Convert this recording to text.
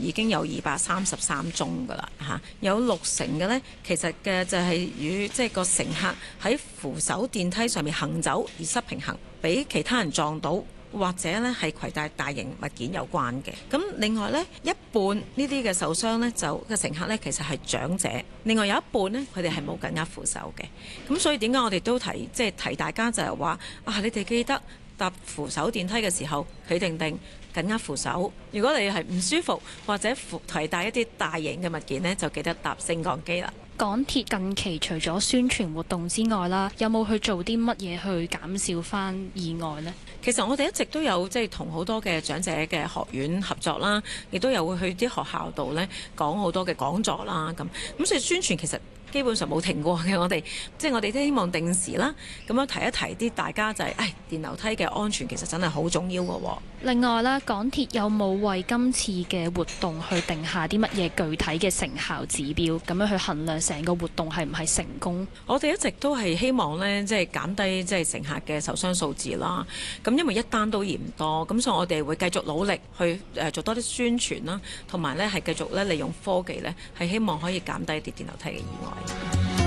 已經有233宗㗎啦嚇，有60%嘅呢，其實嘅就係與即係個乘客喺扶手電梯上面行走而失平衡，俾其他人撞到，或者呢係攜帶大型物件有關嘅。咁另外呢，一半呢啲嘅受傷呢，就嘅乘客呢，其實係長者，另外有一半呢，佢哋係冇緊握扶手嘅。咁所以點解我哋都即係提大家就係話啊，你哋記得搭扶手電梯嘅時候企定定緊握扶手。如果你係唔舒服或者攜帶一啲大型嘅物件呢，就記得搭升降機啦。 港鐵近期除咗宣傳活動之外啦，有冇去做啲乜嘢去減少翻意外呢？ 其實我哋一直都有即係同好多嘅長者嘅學院合作啦，亦都有會去啲學校度呢講好多嘅講座啦。咁所以宣傳其實基本上冇停過嘅。我哋都希望定時啦，咁樣提一提啲大家就係電樓梯嘅安全其實真係好重要嘅喎。 另外啦，港鐵有冇為今次嘅活動去定下啲乜嘢具體嘅成效指標，咁樣去衡量成個活動係唔係成功？ 我哋一直都係希望呢，即係減低即係乘客嘅受傷數字啦。咁因為一單都嫌多，咁所以我哋會繼續努力去做多啲宣傳啦，同埋呢係繼續咧利用科技呢，係希望可以減低啲電樓梯嘅意外。